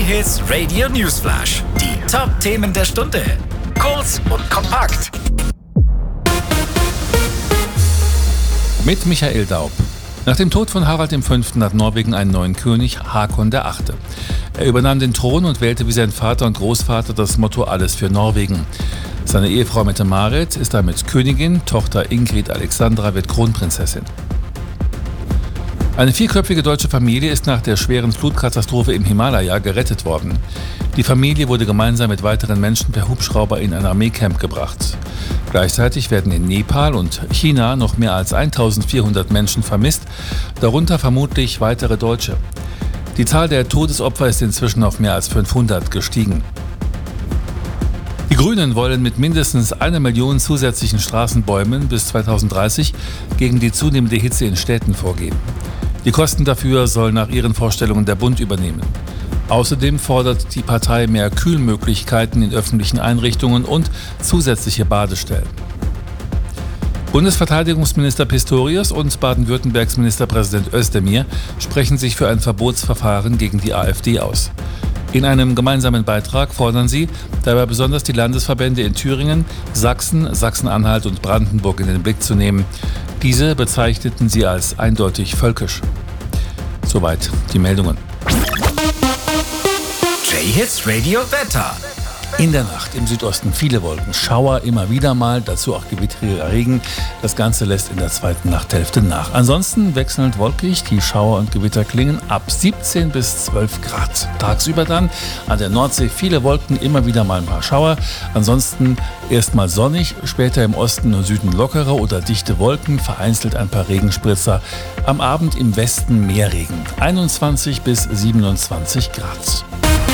J-Hits Radio Newsflash. Die Top-Themen der Stunde. Kurz und kompakt. Mit Michael Daub. Nach dem Tod von Harald V. hat Norwegen einen neuen König, Håkon VIII. Er übernahm den Thron und wählte wie sein Vater und Großvater das Motto Alles für Norwegen. Seine Ehefrau Mette-Marit ist damit Königin, Tochter Ingrid Alexandra wird Kronprinzessin. Eine vierköpfige deutsche Familie ist nach der schweren Flutkatastrophe im Himalaya gerettet worden. Die Familie wurde gemeinsam mit weiteren Menschen per Hubschrauber in ein Armeecamp gebracht. Gleichzeitig werden in Nepal und China noch mehr als 1400 Menschen vermisst, darunter vermutlich weitere Deutsche. Die Zahl der Todesopfer ist inzwischen auf mehr als 500 gestiegen. Die Grünen wollen mit mindestens 1 Million zusätzlichen Straßenbäumen bis 2030 gegen die zunehmende Hitze in Städten vorgehen. Die Kosten dafür soll nach ihren Vorstellungen der Bund übernehmen. Außerdem fordert die Partei mehr Kühlmöglichkeiten in öffentlichen Einrichtungen und zusätzliche Badestellen. Bundesverteidigungsminister Pistorius und Baden-Württembergs Ministerpräsident Özdemir sprechen sich für ein Verbotsverfahren gegen die AfD aus. In einem gemeinsamen Beitrag fordern sie, dabei besonders die Landesverbände in Thüringen, Sachsen, Sachsen-Anhalt und Brandenburg in den Blick zu nehmen. Diese bezeichneten sie als eindeutig völkisch. Soweit die Meldungen. J-Hits Radio Wetter. In der Nacht im Südosten viele Wolken, Schauer immer wieder mal, dazu auch gewittriger Regen. Das Ganze lässt in der zweiten Nachthälfte nach. Ansonsten wechselnd wolkig, die Schauer und Gewitter klingen ab 17 bis 12 Grad. Tagsüber dann an der Nordsee viele Wolken, immer wieder mal ein paar Schauer. Ansonsten erstmal sonnig, später im Osten und Süden lockere oder dichte Wolken, vereinzelt ein paar Regenspritzer. Am Abend im Westen mehr Regen, 21 bis 27 Grad.